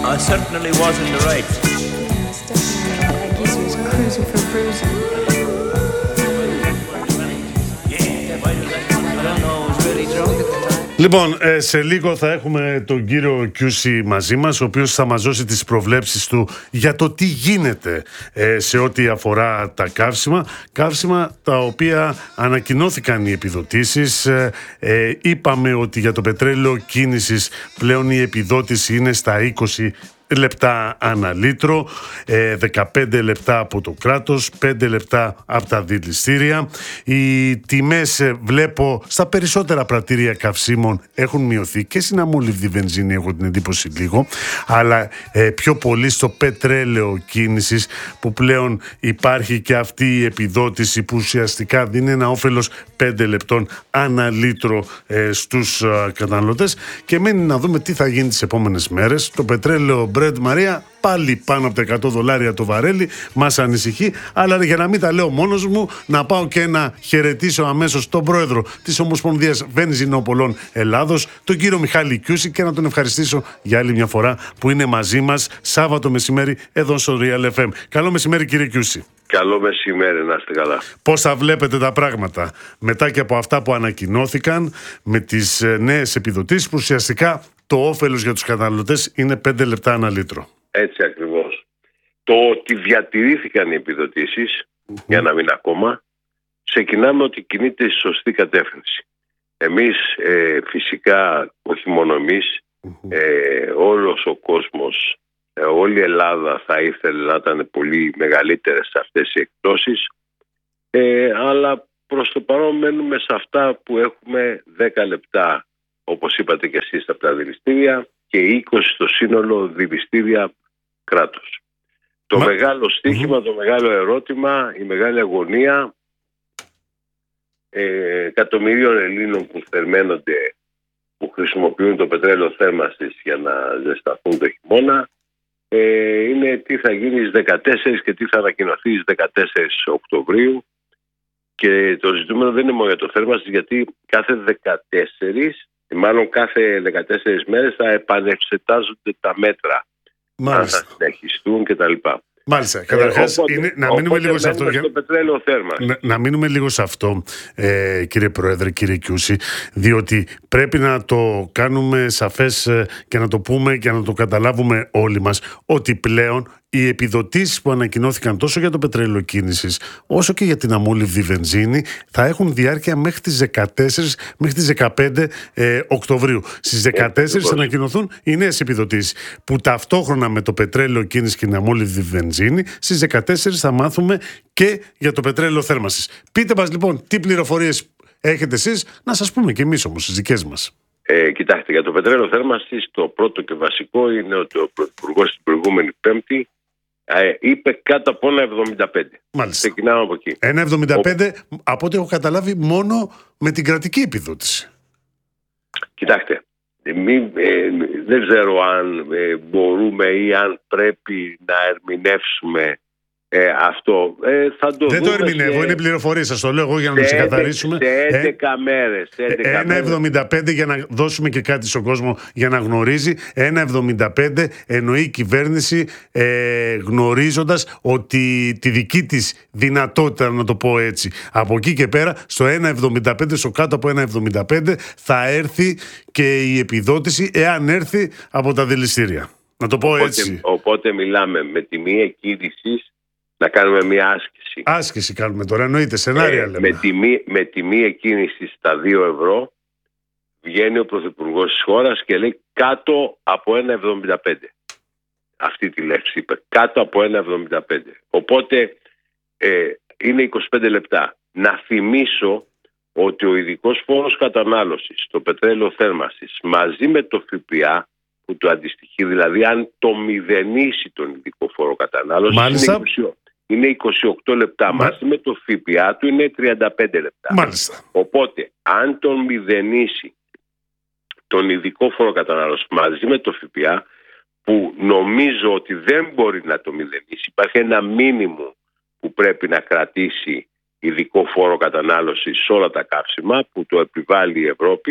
I certainly was in the right. Yes, definitely. I guess he was cruising for bruising. Λοιπόν, σε λίγο θα έχουμε τον κύριο Κιούση μαζί μας, ο οποίος θα μας δώσει τις προβλέψεις του για το τι γίνεται σε ό,τι αφορά τα καύσιμα τα οποία ανακοινώθηκαν οι επιδοτήσεις. Είπαμε ότι για το πετρέλαιο κίνησης πλέον η επιδότηση είναι στα 20 λεπτά ανά λίτρο, 15 λεπτά από το κράτος, 5 λεπτά από τα δηληστήρια. Οι τιμές βλέπω στα περισσότερα πρατήρια καυσίμων έχουν μειωθεί και στην αμόλυβδη βενζίνη, έχω την εντύπωση λίγο, αλλά πιο πολύ στο πετρέλαιο κίνησης, που πλέον υπάρχει και αυτή η επιδότηση που ουσιαστικά δίνει ένα όφελος 5 λεπτών ανά λίτρο στους καταναλωτές. Και μένει να δούμε τι θα γίνει τις επόμενες μέρες. Το πετρέλαιο Brent Μαρία πάλι πάνω από τα $100 το βαρέλι, μας ανησυχεί, αλλά για να μην τα λέω μόνος μου, να πάω και να χαιρετήσω αμέσως τον πρόεδρο της Ομοσπονδίας Βενζινοπολών Ελλάδος, τον κύριο Μιχάλη Κιούση, και να τον ευχαριστήσω για άλλη μια φορά που είναι μαζί μας Σάββατο μεσημέρι εδώ στο Real FM. Καλό μεσημέρι, κύριε Κιούση. Καλό μεσημέρι, να είστε καλά. Πώς θα βλέπετε τα πράγματα μετά και από αυτά που ανακοινώθηκαν με τις νέες επιδοτήσεις, που ουσιαστικά το όφελος για τους καταναλωτές είναι 5 λεπτά ανά λίτρο? Έτσι ακριβώς. Το ότι διατηρήθηκαν οι επιδοτήσεις για ένα μήνα ακόμα, ξεκινάμε ότι κινείται στη σωστή κατεύθυνση. Εμείς φυσικά, όχι μόνο εμείς, όλος ο κόσμος, όλη η Ελλάδα θα ήθελε να ήταν πολύ μεγαλύτερες αυτές οι εκπτώσεις, αλλά προς το παρόν μένουμε σε αυτά που έχουμε, 10 λεπτά όπως είπατε και εσείς από τα δηληστήρια και 20 στο σύνολο δηληστήρια κράτος. Το μεγάλο στοίχημα, το μεγάλο ερώτημα, η μεγάλη αγωνία εκατομμυρίων Ελλήνων που θερμαίνονται, που χρησιμοποιούν το πετρέλαιο θέρμανσης για να ζεσταθούν το χειμώνα, είναι τι θα γίνει στις 14 και τι θα ανακοινωθεί στις 14 Οκτωβρίου. Και το ζητούμενο δεν είναι μόνο για το θέρμανσης, γιατί κάθε 14, μάλλον κάθε 14 μέρες θα επανεξετάζονται τα μέτρα. Μάλιστα. Αν θα συνεχιστούν κτλ. Μάλιστα. Καταρχάς, να μείνουμε λίγο σε αυτό. Στο πετρέλαιο θέρμανσης. Να μείνουμε λίγο σε αυτό, κύριε Πρόεδρε, κύριε Κιούση, διότι πρέπει να το κάνουμε σαφές και να το πούμε και να το καταλάβουμε όλοι μας, ότι πλέον οι επιδοτήσεις που ανακοινώθηκαν τόσο για το πετρέλαιο κίνησης όσο και για την αμόλυβδη βενζίνη θα έχουν διάρκεια μέχρι τις 14, μέχρι τις 15 Οκτωβρίου. Στις 14 θα ανακοινωθούν οι νέες επιδοτήσεις, που ταυτόχρονα με το πετρέλαιο κίνησης και την αμόλυβδη βενζίνη στις 14 θα μάθουμε και για το πετρέλαιο θέρμανσης. Πείτε μας λοιπόν τι πληροφορίες έχετε εσείς, να σας πούμε και εμείς όμως τις δικές μας. Κοιτάξτε, για το πετρέλαιο θέρμανσης το πρώτο και βασικό είναι ότι ο Πρωθυπουργός την προηγούμενη Πέμπτη είπε κάτω από 1,75. Μάλιστα. Ξεκινάμε από εκεί. 1,75 από ό,τι έχω καταλάβει μόνο με την κρατική επιδότηση. Κοιτάξτε, δεν ξέρω αν μπορούμε ή αν πρέπει να ερμηνεύσουμε αυτό. Θα το δεν δούμε. Το ερμηνεύω, είναι πληροφορίες, σας το λέω εγώ για να το ξεκαθαρίσουμε. Σε 11 μέρες. 1,75 για να δώσουμε και κάτι στον κόσμο για να γνωρίζει. 1,75 εννοεί η κυβέρνηση, γνωρίζοντας ότι τη δική της δυνατότητα, να το πω έτσι, από εκεί και πέρα στο 1,75, στο κάτω από 1,75 θα έρθει και η επιδότηση, εάν έρθει από τα δηληστήρια. Να το πω έτσι. Οπότε μιλάμε με τιμή εκκίνησης να κάνουμε μια άσκηση. Άσκηση κάνουμε τώρα, εννοείται, σενάρια λέμε. Με τιμή εκκίνηση στα 2 ευρώ βγαίνει ο Πρωθυπουργός της χώρας και λέει κάτω από 1,75. Αυτή τη λέξη είπε, κάτω από 1,75. Οπότε είναι 25 λεπτά. Να θυμίσω ότι ο ειδικός φόρος κατανάλωσης στο πετρέλαιο θέρμανσης μαζί με το ΦΠΑ που το αντιστοιχεί, δηλαδή αν το μηδενίσει τον ειδικό φόρο κατανάλωσης, είναι 28 λεπτά. Μαζί με το ΦΠΑ του είναι 35 λεπτά. Μάλιστα. Οπότε, αν τον μηδενίσει τον ειδικό φόρο κατανάλωσης μαζί με το ΦΠΑ, που νομίζω ότι δεν μπορεί να το μηδενίσει, υπάρχει ένα μίνιμουμ που πρέπει να κρατήσει ειδικό φόρο κατανάλωσης σε όλα τα καύσιμα, που το επιβάλλει η Ευρώπη.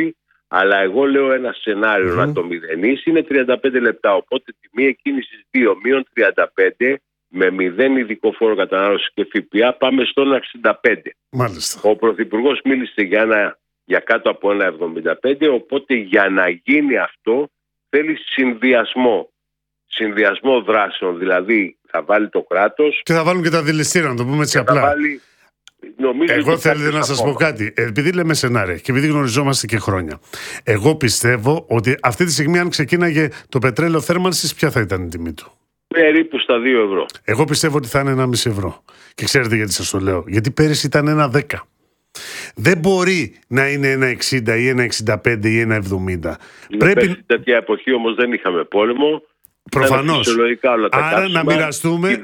Αλλά εγώ λέω ένα σενάριο να το μηδενίσει είναι 35 λεπτά. Οπότε τιμή εκκίνησης 2 μείον 35 με 0 ειδικό φόρο κατανάλωση και ΦΠΑ πάμε στο 1,65. Μάλιστα. Ο Πρωθυπουργός μίλησε για κάτω από 1,75, οπότε για να γίνει αυτό θέλει συνδυασμό δράσεων, δηλαδή θα βάλει το κράτος και θα βάλουν και τα δηληστήρια, να το πούμε έτσι απλά. Εγώ θέλετε να σας πω κάτι, επειδή λέμε σενάρια και επειδή γνωριζόμαστε και χρόνια, εγώ πιστεύω ότι αυτή τη στιγμή αν ξεκίναγε το πετρέλαιο θέρμανσης, ποια θα ήταν η τιμή του? Περίπου στα 2 ευρώ. Εγώ πιστεύω ότι θα είναι 1,5 ευρώ. Και ξέρετε γιατί σας το λέω? Γιατί πέρυσι ήταν 1,10. Δεν μπορεί να είναι 1,60 ή 1,65 ή 1,70. Πρέπει... τέτοια εποχή όμως δεν είχαμε πόλεμο. Προφανώς. Άρα να μοιραστούμε.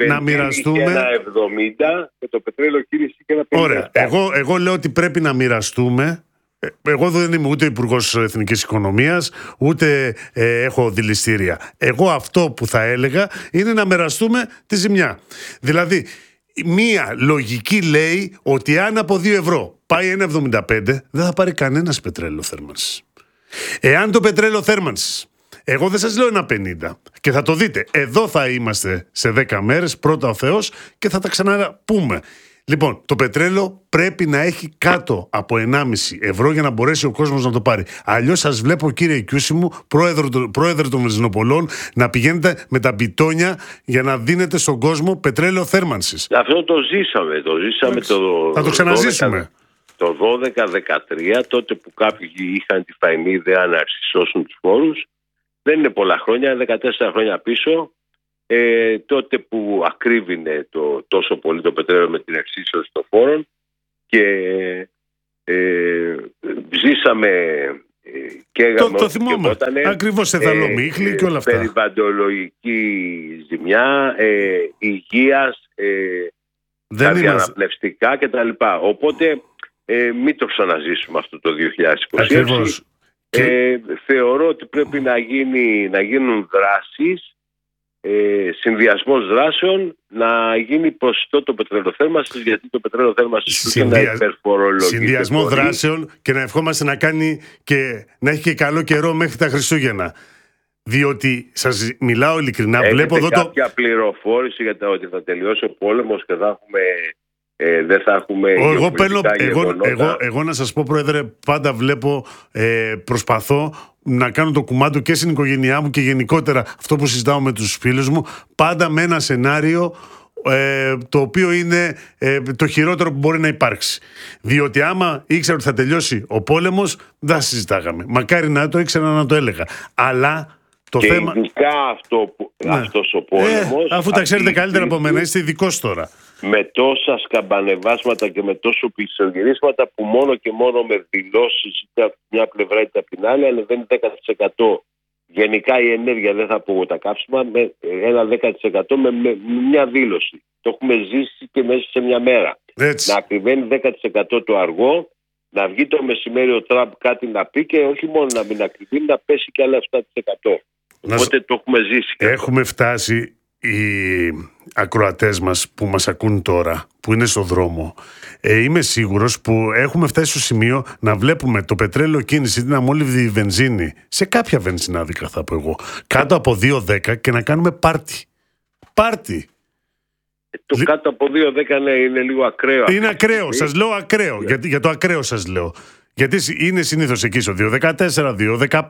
1,70 και το πετρέλαιο κίνηση και 1,50. Ωραία. Εγώ λέω ότι πρέπει να μοιραστούμε. Εγώ δεν είμαι ούτε υπουργός Εθνικής Οικονομίας, ούτε έχω δηληστήρια. Εγώ αυτό που θα έλεγα είναι να μοιραστούμε τη ζημιά. Δηλαδή, μία λογική λέει ότι αν από 2 ευρώ πάει 1,75, δεν θα πάρει κανένας πετρέλαιο θέρμανσης. Εάν το πετρέλαιο θέρμανσης, εγώ δεν σας λέω 1,50 και θα το δείτε, εδώ θα είμαστε σε 10 μέρες, πρώτα ο Θεός, και θα τα ξαναπούμε. Λοιπόν, το πετρέλαιο πρέπει να έχει κάτω από 1,5 ευρώ για να μπορέσει ο κόσμος να το πάρει. Αλλιώς σας βλέπω, κύριε Κιούση μου, πρόεδρε των βενζινοπολών, να πηγαίνετε με τα μπιτόνια για να δίνετε στον κόσμο πετρέλαιο θέρμανσης. Αυτό το ζήσαμε. Θα το ξαναζήσουμε. Το 12-13, τότε που κάποιοι είχαν τη φαϊνή ιδέα να εξισώσουν τους φόρους. Δεν είναι πολλά χρόνια, 14 χρόνια πίσω. Τότε που ακρίβεινε τόσο πολύ το πετρέλαιο με την εξίσωση των φόρων και ζήσαμε και το θυμόμαι, ακριβώς σε Θαλομίχλη και όλα αυτά. Περιβαλλοντολογική ζημιά, υγείας, τα διαναπνευστικά κτλ. Οπότε μην το ξαναζήσουμε αυτό το 2026. Ακριβώς. Θεωρώ ότι πρέπει να γίνουν δράσεις, συνδυασμός δράσεων, να γίνει προσιτό το πετρελοθέρμανσης, γιατί το πετρελοθέρμανσης είναι ένα υπερφορολογικό. Συνδυασμό δράσεων και να ευχόμαστε να κάνει και να έχει και καλό καιρό μέχρι τα Χριστούγεννα. Διότι σας μιλάω ειλικρινά, βλέπω εδώ κάποια πληροφόρηση για το ότι θα τελειώσει ο πόλεμος και δεν θα έχουμε εγώ να σας πω, Πρόεδρε, πάντα βλέπω, προσπαθώ να κάνω το κουμάντο και στην οικογένειά μου και γενικότερα αυτό που συζητάω με τους φίλους μου, πάντα με ένα σενάριο το οποίο είναι το χειρότερο που μπορεί να υπάρξει. Διότι άμα ήξερα ότι θα τελειώσει ο πόλεμος, δεν θα συζητάγαμε. Μακάρι να το ήξερα να το έλεγα. Αλλά το και θέμα... ειδικά αυτός ο πόλεμος... αφού τα ξέρετε καλύτερα από μένα, είστε ειδικός τώρα. Με τόσα σκαμπανεβάσματα και με τόσο πισωγυρίσματα που μόνο και μόνο με δηλώσεις είτε από μια πλευρά είτε από την άλλη ανεβαίνει 10%. Γενικά η ενέργεια, δεν θα πω τα καύσιμα, με ένα 10% με μια δήλωση. Το έχουμε ζήσει και μέσα σε μια μέρα. Έτσι. Να ακριβένει 10% το αργό, να βγει το μεσημέρι ο Τραμπ κάτι να πει και όχι μόνο να μην ακριβεί, να πέσει και άλλα 7%. Οπότε το έχουμε ζήσει. Έχουμε φτάσει, οι ακροατές μας που μας ακούν τώρα, που είναι στο δρόμο, είμαι σίγουρος που έχουμε φτάσει στο σημείο να βλέπουμε το πετρέλαιο κίνηση, την αμόλυβδη βενζίνη, σε κάποια βενζινάδικα θα πω εγώ, κάτω από 2,10 και να κάνουμε πάρτι. Το κάτω από 2,10 είναι λίγο ακραίο. Είναι ακραίο, σας λέω ακραίο, για το ακραίο σας λέω. Γιατί είναι συνήθως εκεί στο 2,14, 2,15,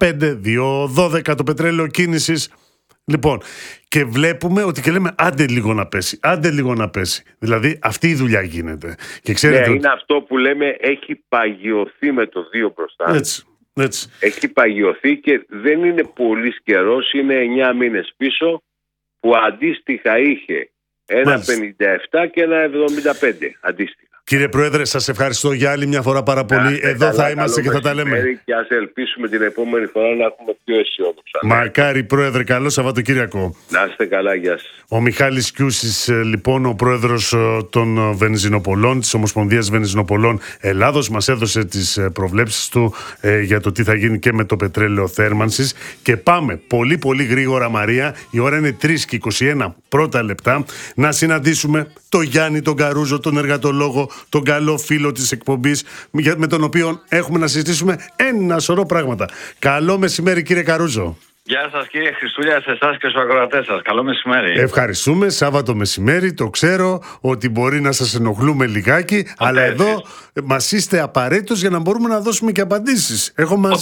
2,12 το πετρέλαιο κίνησης. Λοιπόν, και βλέπουμε ότι και λέμε άντε λίγο να πέσει. Δηλαδή αυτή η δουλειά γίνεται. Και ξέρετε, είναι αυτό που λέμε, έχει παγιωθεί με το 2 μπροστά. Έτσι. Έχει παγιωθεί και δεν είναι πολύ καιρός, είναι 9 μήνες πίσω, που αντίστοιχα είχε 1,57 και 1,75 αντίστοιχα. Κύριε Πρόεδρε, σας ευχαριστώ για άλλη μια φορά πάρα πολύ. Εδώ θα είμαστε και θα τα λέμε. Και ας ελπίσουμε την επόμενη φορά να έχουμε πιο αισιόδοξα. Μακάρι, Πρόεδρε. Καλό Σαββατοκύριακο. Να είστε καλά, γεια σας. Ο Μιχάλης Κιούσης, λοιπόν, ο πρόεδρος των Βενζινοπολών, της Ομοσπονδίας Βενζινοπολών Ελλάδος, μας έδωσε τις προβλέψεις του για το τι θα γίνει και με το πετρέλαιο θέρμανσης. Και πάμε πολύ πολύ γρήγορα, Μαρία. Η ώρα είναι 3:21. πρώτα λεπτά να συναντήσουμε τον Γιάννη τον Καρούζο, τον εργατολόγο, τον καλό φίλο της εκπομπής, με τον οποίο έχουμε να συζητήσουμε ένα σωρό πράγματα. Καλό μεσημέρι, κύριε Καρούζο. Γεια σας, κύριε Χριστούλια, σε εσάς και στους ακροατές σας. Καλό μεσημέρι. Ευχαριστούμε. Σάββατο μεσημέρι, το ξέρω ότι μπορεί να σας ενοχλούμε λιγάκι, αλλά εδώ μας είστε απαραίτητος για να μπορούμε να δώσουμε και απαντήσεις.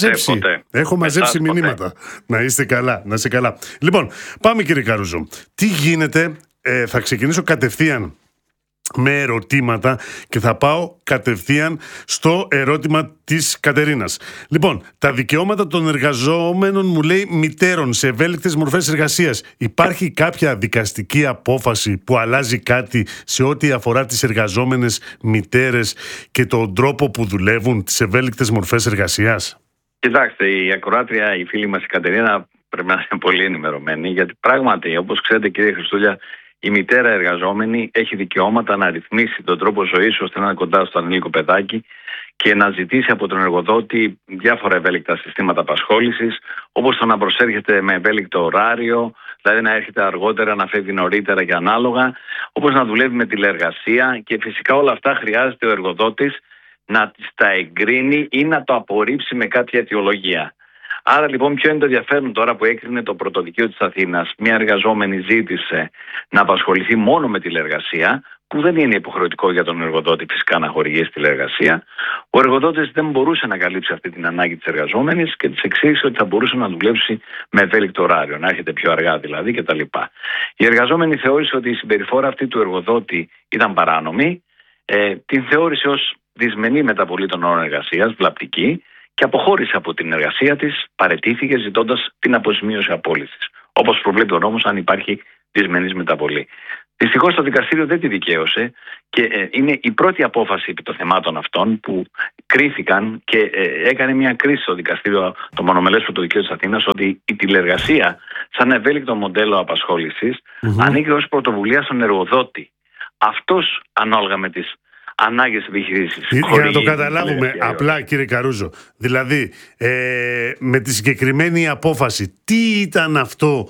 Έχω μαζέψει μηνύματα. Να είστε καλά, να είστε καλά. Λοιπόν, πάμε, κύριε Καρούζο. Τι γίνεται, θα ξεκινήσω κατευθείαν με ερωτήματα και θα πάω κατευθείαν στο ερώτημα της Κατερίνας. Λοιπόν, τα δικαιώματα των εργαζόμενων, μου λέει, μητέρων σε ευέλικτες μορφές εργασίας. Υπάρχει κάποια δικαστική απόφαση που αλλάζει κάτι σε ό,τι αφορά τις εργαζόμενες μητέρες και τον τρόπο που δουλεύουν, τις ευέλικτες μορφές εργασίας? Κοιτάξτε, η ακροάτρια, η φίλη μας η Κατερίνα πρέπει να είναι πολύ ενημερωμένη, γιατί πράγματι, όπως ξέρετε, κύριε Χριστούλια, η μητέρα εργαζόμενη έχει δικαιώματα να ρυθμίσει τον τρόπο ζωής ώστε να είναι κοντά στο ανήλικο παιδάκι και να ζητήσει από τον εργοδότη διάφορα ευέλικτα συστήματα απασχόλησης, όπως το να προσέρχεται με ευέλικτο ωράριο, δηλαδή να έρχεται αργότερα, να φεύγει νωρίτερα και ανάλογα, όπως να δουλεύει με τηλεεργασία, και φυσικά όλα αυτά χρειάζεται ο εργοδότης να τις τα εγκρίνει ή να το απορρίψει με κάποια αιτιολογία. Άρα λοιπόν, ποιο είναι το ενδιαφέρον τώρα που έκρινε το Πρωτοδικείο της Αθήνας? Μια εργαζόμενη ζήτησε να απασχοληθεί μόνο με τηλεεργασία, που δεν είναι υποχρεωτικό για τον εργοδότη φυσικά να χορηγήσει τηλεεργασία. Ο εργοδότης δεν μπορούσε να καλύψει αυτή την ανάγκη της εργαζόμενης και της εξήγησε ότι θα μπορούσε να δουλέψει με ευέλικτο ωράριο, να έρχεται πιο αργά δηλαδή κτλ. Η εργαζόμενη θεώρησε ότι η συμπεριφορά αυτή του εργοδότη ήταν παράνομη, την θεώρησε ως δυσμενή μεταβολή των όρων εργασίας, βλαπτική, και αποχώρησε από την εργασία της, παραιτήθηκε ζητώντας την αποζημίωση απόλυσης, όπως προβλέπει ο νόμος αν υπάρχει δυσμενής μεταβολή. Δυστυχώς το δικαστήριο δεν τη δικαίωσε και είναι η πρώτη απόφαση επί των θεμάτων αυτών που κρίθηκαν και έκανε μια κρίση στο δικαστήριο, το μονομελές Πρωτοδικείο της Αθήνας, ότι η τηλεεργασία σαν ευέλικτο μοντέλο απασχόλησης ανήκει ως πρωτοβουλία στον εργοδότη. Αυτός ανάλογα με τις ανάγκες επιχειρήσεις. Για να το καταλάβουμε απλά, κύριε Καρούζο, δηλαδή με τη συγκεκριμένη απόφαση, τι ήταν αυτό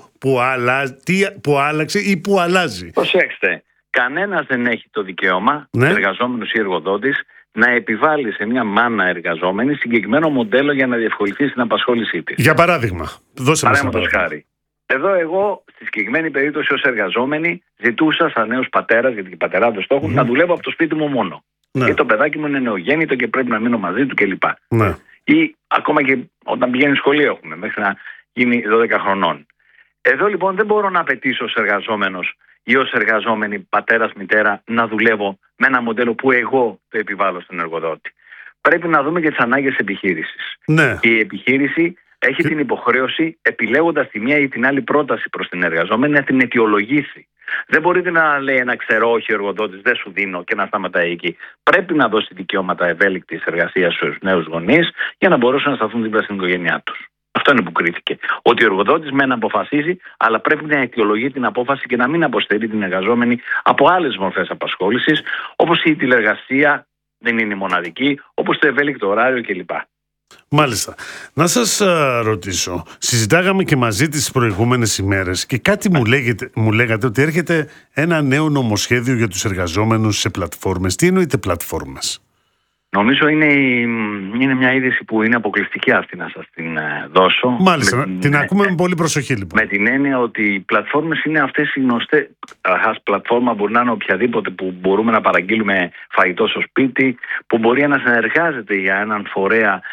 που άλλαξε ή που αλλάζει? Προσέξτε, κανένας δεν έχει το δικαίωμα, εργαζόμενος ή εργοδότης, να επιβάλλει σε μια μάνα εργαζόμενη συγκεκριμένο μοντέλο για να διευκολυνθεί στην απασχόλησή της. Για παράδειγμα, δώσε μας ένα παράδειγμα. Εδώ εγώ, στη συγκεκριμένη περίπτωση ως εργαζόμενη, ζητούσα σαν νέος πατέρας, γιατί οι πατεράδες το έχουν, να δουλεύω από το σπίτι μου μόνο. Ναι. Και το παιδάκι μου είναι νεογέννητο και πρέπει να μείνω μαζί του κλπ. Ναι. Ή ακόμα και όταν πηγαίνει σχολείο έχουμε, μέχρι να γίνει 12 χρονών. Εδώ λοιπόν δεν μπορώ να απαιτήσω ως εργαζόμενος ή ως εργαζόμενη πατέρας, μητέρα, να δουλεύω με ένα μοντέλο που εγώ το επιβάλλω στον εργοδότη. Πρέπει να δούμε και τις ανάγκες επιχείρησης. Ναι. Η επιχείρηση έχει την υποχρέωση, επιλέγοντας τη μία ή την άλλη πρόταση προς την εργαζόμενη, να την αιτιολογήσει. Δεν μπορείτε να λέει ένα ξέρω όχι ο εργοδότης, δεν σου δίνω, και να σταματάει εκεί. Πρέπει να δώσει δικαιώματα ευέλικτης εργασίας στους νέους γονείς για να μπορέσουν να σταθούν δίπλα στην οικογένειά τους. Αυτό είναι που κρίθηκε. Ότι ο εργοδότης μεν αποφασίζει, αλλά πρέπει να αιτιολογεί την απόφαση και να μην αποστερεί την εργαζόμενη από άλλες μορφές απασχόλησης, όπως η τηλεργασία δεν είναι μοναδική, όπως το ευέλικτο ωράριο κλπ. Μάλιστα. Να σας ρωτήσω, συζητάγαμε και μαζί τις προηγούμενες ημέρες και κάτι μου λέγατε ότι έρχεται ένα νέο νομοσχέδιο για τους εργαζόμενους σε πλατφόρμες. Τι εννοείται πλατφόρμες? Νομίζω είναι μια είδηση που είναι αποκλειστική αυτή να σας την δώσω. Μάλιστα, την ακούμε με πολύ προσοχή λοιπόν. Με την έννοια ότι οι πλατφόρμες είναι αυτές οι γνωστές. Πλατφόρμα μπορεί να είναι οποιαδήποτε που μπορούμε να παραγγείλουμε φαγητό στο σπίτι, που μπορεί να συνεργάζεται για έναν φορέα,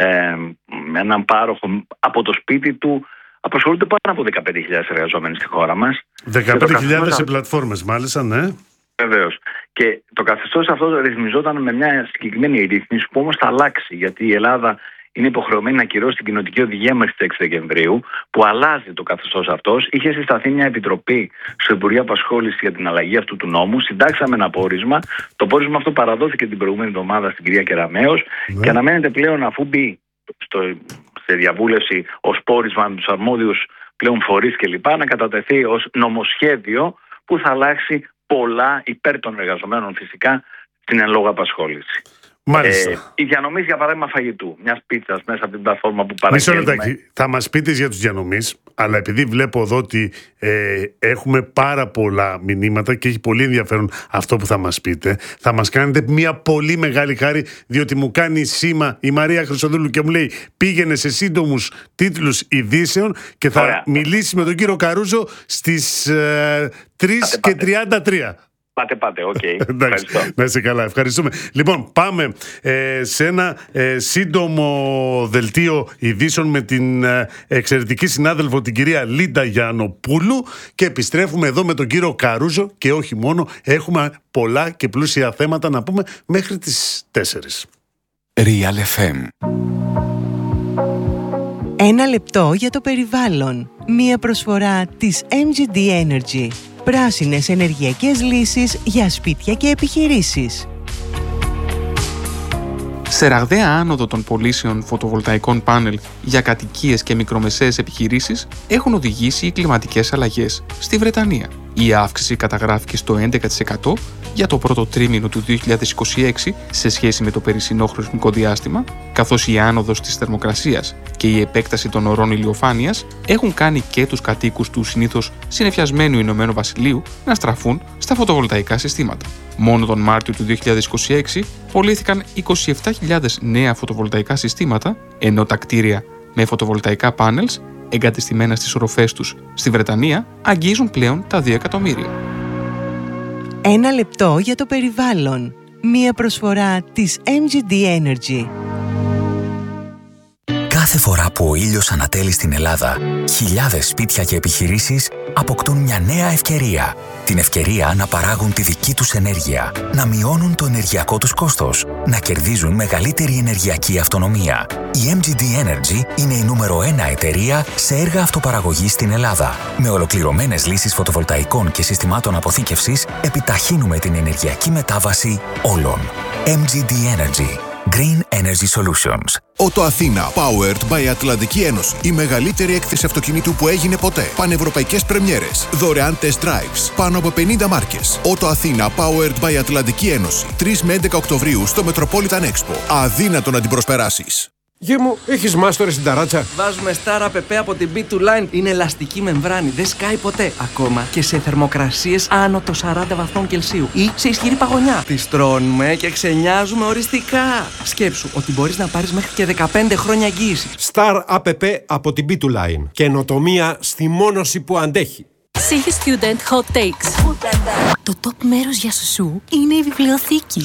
έναν πάροχο από το σπίτι του. Απασχολούνται πάνω από 15.000 εργαζόμενοι στη χώρα μας. 15.000 σε πλατφόρμες, μάλιστα, ναι. Βεβαίως. Και το καθεστώς αυτό ρυθμιζόταν με μια συγκεκριμένη ρύθμιση που όμως θα αλλάξει, γιατί η Ελλάδα είναι υποχρεωμένη να κυρώσει την κοινοτική οδηγία μέχρι τις 6 Δεκεμβρίου, που αλλάζει το καθεστώς αυτός. Είχε συσταθεί μια επιτροπή στο Υπουργείο Απασχόλησης για την αλλαγή αυτού του νόμου. Συντάξαμε ένα πόρισμα. Το πόρισμα αυτό παραδόθηκε την προηγούμενη εβδομάδα στην κυρία Κεραμέως και αναμένεται πλέον, αφού μπει σε διαβούλευση ως πόρισμα με τους αρμόδιους πλέον φορείς κλπ., να κατατεθεί ως νομοσχέδιο που θα αλλάξει πολλά υπέρ των εργαζομένων φυσικά στην εν λόγω απασχόληση. Οι διανομής, για παράδειγμα, φαγητού, μιας πίτσας μέσα από την πλατφόρμα που παραγγέλνουμε. Μισό λεπτάκι. Θα μας πείτε για τους διανομής, αλλά επειδή βλέπω εδώ ότι έχουμε πάρα πολλά μηνύματα και έχει πολύ ενδιαφέρον αυτό που θα μας πείτε, θα μας κάνετε μια πολύ μεγάλη χάρη, διότι μου κάνει σήμα η Μαρία Χρυσοδούλου και μου λέει πήγαινε σε σύντομους τίτλους ειδήσεων και θα μιλήσει με τον κύριο Καρούζο στις 3:33. Πάτε, οκ. Ευχαριστώ. Να είσαι καλά, ευχαριστούμε. Λοιπόν, πάμε σε ένα σύντομο δελτίο ειδήσεων με την εξαιρετική συνάδελφο την κυρία Λίντα Γιαννοπούλου και επιστρέφουμε εδώ με τον κύριο Καρούζο και όχι μόνο, έχουμε πολλά και πλούσια θέματα να πούμε μέχρι τις 4. Real FM. Ένα λεπτό για το περιβάλλον. Μία προσφορά της MGD Energy. Πράσινες ενεργειακές λύσεις για σπίτια και επιχειρήσεις. Σε ραγδαία άνοδο των πωλήσεων φωτοβολταϊκών πάνελ για κατοικίες και μικρομεσαίες επιχειρήσεις έχουν οδηγήσει οι κλιματικές αλλαγές στη Βρετανία. Η αύξηση καταγράφηκε στο 11% για το πρώτο τρίμηνο του 2026 σε σχέση με το περσινό χρονικό διάστημα, καθώς η άνοδος της θερμοκρασίας και η επέκταση των ωρών ηλιοφάνειας έχουν κάνει και τους κατοίκους του συνήθως συνεφιασμένου Ηνωμένου Βασιλείου να στραφούν στα φωτοβολταϊκά συστήματα. Μόνο τον Μάρτιο του 2026 πωλήθηκαν 27.000 νέα φωτοβολταϊκά συστήματα, ενώ τα κτίρια με φωτοβολταϊκά πάνελς εγκατεστημένα στις οροφές τους στη Βρετανία αγγίζουν πλέον τα 2 εκατομμύρια. Ένα λεπτό για το περιβάλλον. Μία προσφορά της MGD Energy. Κάθε φορά που ο ήλιος ανατέλει στην Ελλάδα, χιλιάδες σπίτια και επιχειρήσεις αποκτούν μια νέα ευκαιρία. Την ευκαιρία να παράγουν τη δική τους ενέργεια, να μειώνουν το ενεργειακό τους κόστος, να κερδίζουν μεγαλύτερη ενεργειακή αυτονομία. Η MGD Energy είναι η νούμερο 1 εταιρεία σε έργα αυτοπαραγωγής στην Ελλάδα. Με ολοκληρωμένες λύσεις φωτοβολταϊκών και συστημάτων αποθήκευσης, επιταχύνουμε την ενεργειακή μετάβαση όλων. MGD Energy. Green Energy Solutions. Ότο Αθήνα, powered by Ατλαντική Ένωση. Η μεγαλύτερη έκθεση αυτοκινήτου που έγινε ποτέ. Πανευρωπαϊκές πρεμιέρες. Δωρεάν test drives. Πάνω από 50 μάρκες. Ότο Αθήνα, powered by Ατλαντική Ένωση. 3 με 11 Οκτωβρίου στο Metropolitan Expo. Αδύνατο να την προσπεράσεις. Γε μου, έχεις μάστορες στην ταράτσα? Βάζουμε Star APP από την B2Line. Είναι ελαστική μεμβράνη, δεν σκάει ποτέ. Ακόμα και σε θερμοκρασίες άνω των 40 βαθμών Κελσίου ή σε ισχυρή παγωνιά. Τις τρώνουμε και ξενιάζουμε οριστικά. Σκέψου ότι μπορείς να πάρεις μέχρι και 15 χρόνια εγγύηση. Star APP από την B2Line. Καινοτομία στη μόνωση που αντέχει. Σίγη Student Hot Takes. Το top μέρος για σουσού είναι η βιβλιοθήκη.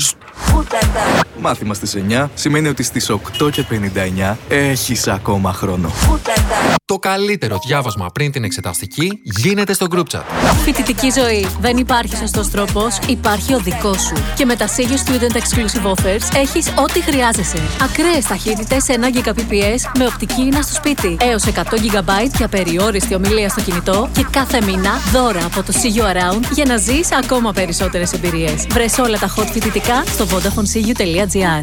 Μάθημα στις 9 σημαίνει ότι στις 8:59 έχεις ακόμα χρόνο. Το καλύτερο διάβασμα πριν την εξεταστική γίνεται στο group chat. Φοιτητική ζωή. Δεν υπάρχει σωστός τρόπος, υπάρχει ο δικός σου. Και με τα Σίγη Student Exclusive Offers έχεις ό,τι χρειάζεσαι. Ακραίες ταχύτητες 1 Gbps με οπτική ίνα στο σπίτι. Έως 100 GB για περιόριστη ομιλία στο κινητό και κάθε μήνα δώρα από το See You Around για να ζεις ακόμα περισσότερες εμπειρίες. Βρες όλα τα hot φοιτητικά στο vodafonesiu.gr.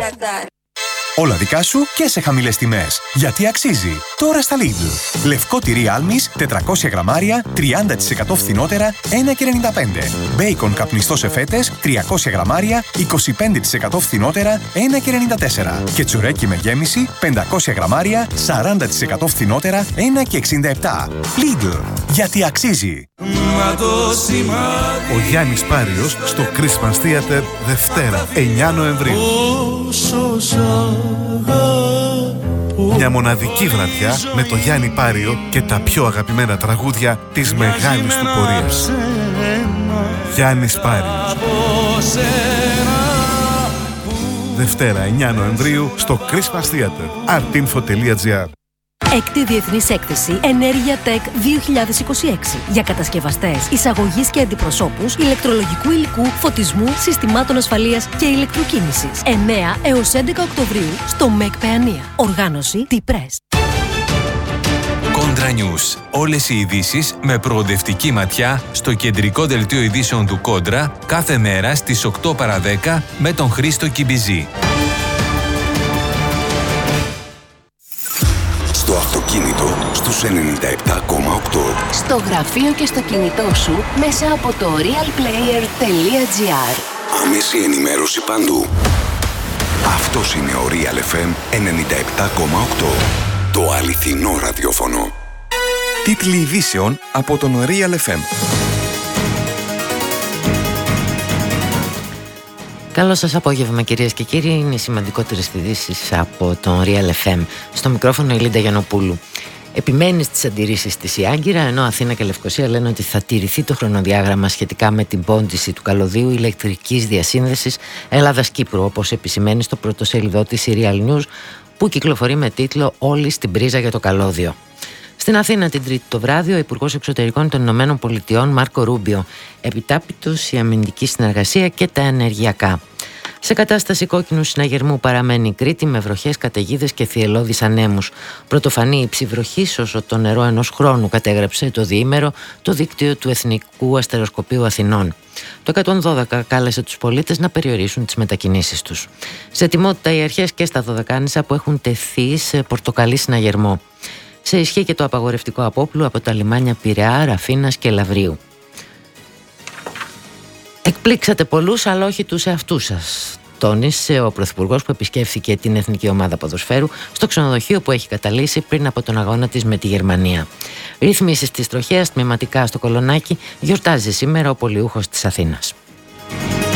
Όλα δικά σου και σε χαμηλές τιμές. Γιατί αξίζει. Τώρα στα Lidl. Λευκό τυρί άλμης, 400 γραμμάρια, 30% φθηνότερα, 1,95. Μπέικον καπνιστό σε φέτες, 300 γραμμάρια, 25% φθηνότερα, 1,94. Και τσουρέκι με γέμιση, 500 γραμμάρια, 40% φθηνότερα, 1,67. Lidl. Γιατί αξίζει. Ο Γιάννης Πάριος στο Christmas Theater Δευτέρα, 9 Νοεμβρίου. Μια μοναδική βραδιά με το Γιάννη Πάριο και τα πιο αγαπημένα τραγούδια της μεγάλης του πορείας. Γιάννης Πάριος. Δευτέρα 9 Νοεμβρίου στο Christmas Theater. artinfo.gr. Έκτη Διεθνής Έκθεση Ενέργεια Tech 2026 για κατασκευαστές, εισαγωγής και αντιπροσώπους ηλεκτρολογικού υλικού, φωτισμού, συστημάτων ασφαλείας και ηλεκτροκίνησης. 9 έως 11 Οκτωβρίου στο ΜΕΚ Παιανία. Οργάνωση T-Press. Κόντρα News. Όλες οι ειδήσεις με προοδευτική ματιά στο κεντρικό δελτίο ειδήσεων του Κόντρα κάθε μέρα στις 8 παρά 10 με τον Χρήστο Κιμπιζή. Στο αυτοκίνητο στους 97,8. Στο γραφείο και στο κινητό σου μέσα από το realplayer.gr. Άμεση ενημέρωση παντού. Αυτός είναι ο Real FM 97,8. Το αληθινό ραδιόφωνο. Τίτλοι ειδήσεων από τον Real FM. Καλό σας απόγευμα κυρίες και κύριοι, είναι οι σημαντικότερες ειδήσεις από τον Real FM. Στο μικρόφωνο η Λίντα Γιαννοπούλου. Επιμένει στις αντιρρήσεις της η Άγκυρα, ενώ Αθήνα και Λευκοσία λένε ότι θα τηρηθεί το χρονοδιάγραμμα σχετικά με την πόντιση του καλωδίου ηλεκτρικής διασύνδεσης Ελλάδας-Κύπρου, όπως επισημαίνει στο πρωτοσέλιδό της η Real News, που κυκλοφορεί με τίτλο «Όλοι στην πρίζα για το καλώδιο». Στην Αθήνα την Τρίτη το βράδυ, ο Υπουργός Εξωτερικών των Ηνωμένων Πολιτειών Μάρκο Ρούμπιο, επιτάπητος η αμυντική συνεργασία και τα ενεργειακά. Σε κατάσταση κόκκινου συναγερμού παραμένει η Κρήτη με βροχές, καταιγίδες και θυελλώδεις ανέμους. Πρωτοφανή υψη βροχής όσο το νερό ενός χρόνου, κατέγραψε το διήμερο το δίκτυο του Εθνικού Αστεροσκοπείου Αθηνών. Το 112 κάλεσε τους πολίτες να περιορίσουν τις μετακινήσεις τους. Σε ετοιμότητα οι αρχές και στα Δωδεκάνησα που έχουν τεθεί σε πορτοκαλί συναγερμό. Σε ισχύ και το απαγορευτικό απόπλου από τα λιμάνια Πειραιά, Ραφίνας και Λαβρίου. Εκπλήξατε πολλούς, αλλά όχι τους εαυτούς σας, τόνισε ο Πρωθυπουργός που επισκέφθηκε την Εθνική Ομάδα Ποδοσφαίρου στο ξενοδοχείο που έχει καταλύσει πριν από τον αγώνα της με τη Γερμανία. Ρυθμίσεις της τροχέας τμηματικά στο Κολονάκι γιορτάζει σήμερα ο πολιούχος της Αθήνας.